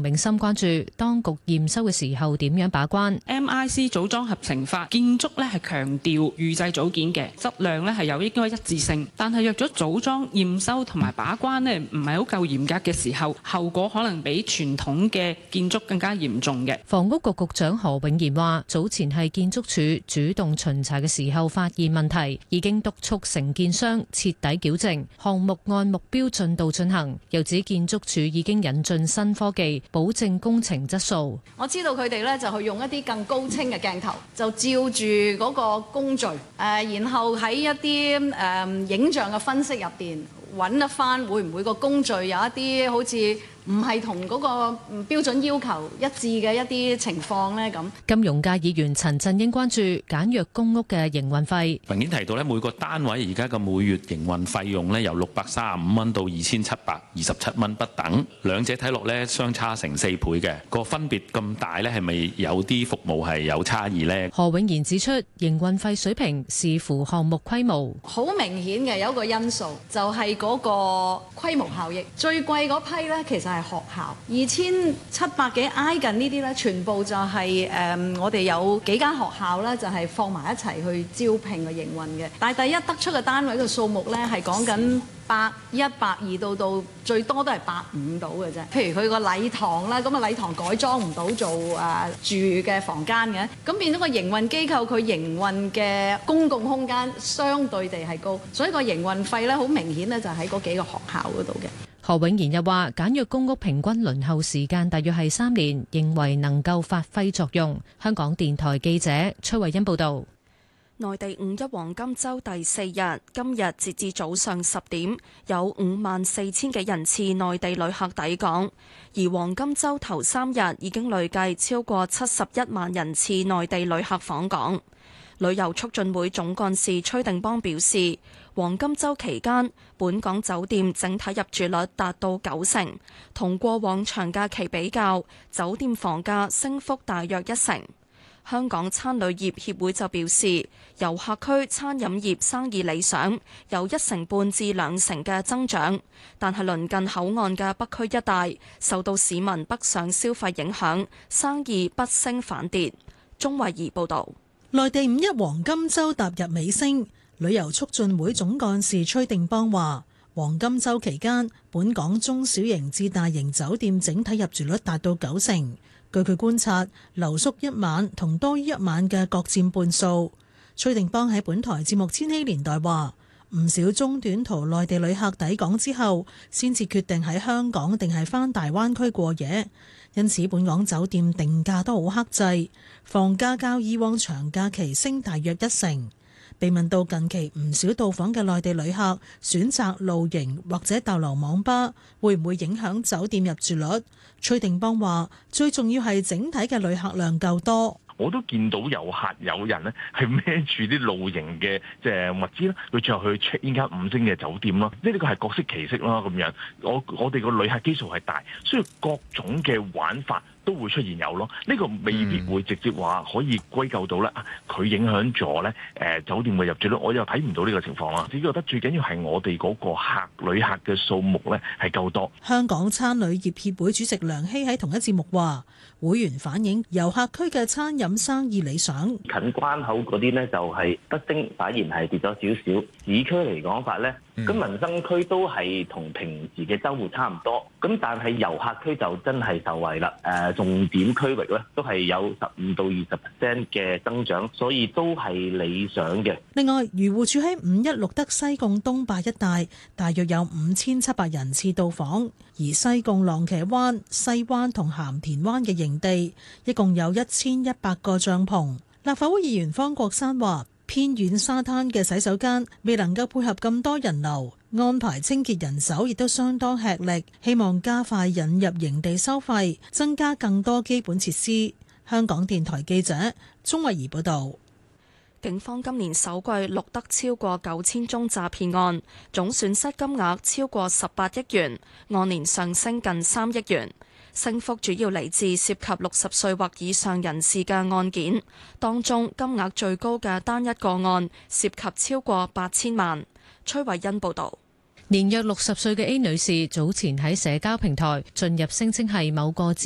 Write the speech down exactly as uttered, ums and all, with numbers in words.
永森關注當局驗收嘅時候點樣把關。 M I C 組裝合成法建築咧係強調預製組件嘅質量咧係有應該一致性，但係若咗組裝驗收同埋把關咧唔係好夠嚴格嘅時候，後果可能比傳統嘅建築更加嚴重嘅。 房屋局局長何永賢話：早前係建築署主動巡查嘅時候發現問題，已經督促承建商徹底矯正，項目按目標進度進行。又指建築署已經引進新科技，保證工程質素。 我知道佢哋咧就去用一啲更高清嘅鏡頭，就照住嗰個工序，誒、呃，然後喺一啲誒、呃、影像嘅分析入邊揾得翻會唔會個工序有一啲好似唔係同嗰個標準要求一致嘅一啲情況呢？咁金融界議員陳振英關注簡約公屋嘅營運費。 文件提到咧，每個單位而家嘅每月營運費用咧由六百三十五蚊到二千七百二十七蚊不等，兩者睇落咧相差成四倍嘅，個分別咁大咧，係咪有啲服務係有差異呢？ 何永賢指出，營運費水平視乎項目規模， 好明顯嘅有一個因素就係嗰個規模效益，最貴嗰批咧其實係學校二千七百幾挨近呢啲咧，全部就係、是、誒、嗯、我哋有幾間學校咧，就係放埋一齊去招聘嘅營運嘅。但係第一得出嘅單位嘅數目咧，係講緊百一、百二到到最多都係百五到嘅啫。譬如佢個禮堂啦，咁啊禮堂改裝唔到做誒、啊、住嘅房間嘅，咁變咗個營運機構佢營運嘅公共空間相對地係高，所以個營運費咧好明顯咧就喺嗰幾個學校嗰度嘅。 何永賢又話：簡約公屋平均輪候時間大約係三年，認為能夠發揮作用。香港電台記者崔慧欣報道。 內地五一黃金週第四日，今日截至早上十點，有五萬四千幾人次內地旅客抵港，而黃金週頭三日已經累計超過七十一萬人次內地旅客訪港。旅遊促進會總幹事崔定邦表示，黃金週期間，本港酒店整體入住率達到九成，同過往長假期比較，酒店房價升幅大約一成。香港餐旅業協會就表示，遊客區餐飲業生意理想，有一成半至兩成嘅增長，但係鄰近口岸嘅北區一帶受到市民北上消費影響，生意不升反跌。鍾慧儀報導。 內地五一黃金週踏入尾聲，旅遊促進會總幹事崔定邦話：黃金週期間，本港中小型至大型酒店整體入住率達到九成。據佢觀察，留宿一晚同多於一晚嘅各佔半數。崔定邦喺本台節目《千禧年代》話：唔少中短途內地旅客抵港之後，先至決定喺香港定係返大灣區過夜。因此，本港酒店定價都好克制，房價較以往長假期升大約一成。被問到近期唔少到訪嘅內地旅客選擇露營或者逗留網吧，會唔會影響酒店入住率？崔定邦話：最重要係整體嘅旅客量夠多。 我都見到有客有人咧係孭住啲露營嘅即係物資啦，佢最後去 check in 間五星嘅酒店咯，呢呢個係各色其色啦咁樣。我我哋個旅客基數係大，所以各種嘅玩法都會出現有咯。呢個未必會直接話可以歸咎到咧啊，佢影響咗咧誒酒店嘅入住率，我又睇唔到呢個情況啦。只覺得最緊要係我哋嗰個客旅客嘅數目咧係夠多。 香港餐旅業協會主席梁希喺同一節目話，會員反映遊客區嘅餐飲生意理想， 近關口嗰啲呢就係不升，反而係跌咗少少。市區嚟講法呢，咁民生區都係同平時嘅週末差唔多。咁但係遊客區就真係受惠啦。誒，重點區域呢都係有十五到二十 percent 嘅增長，所以都係理想嘅。 另外，漁護署喺五一錄得西貢東壩一帶大約有五千七百人次到訪，而西貢浪茄灣、西灣同鹹田灣嘅營地一共有一千一百個帳篷。立法會議員方國珊話：偏遠沙灘嘅洗手間未能夠配合咁多人流，安排清潔人手亦都相當吃力。希望加快引入營地收費，增加更多基本設施。香港電台記者鍾慧儀報道。 警方今年首季錄得超過九千宗詐騙案，總損失金額超過十八億元，按年上升近三億元。升幅主要嚟自涉及六十歲或以上人士嘅案件，當中金額最高嘅單一個案涉及超過八千萬。崔慧欣報導。 年約六十歲嘅 A 女士早前喺社交平台進入聲稱係某個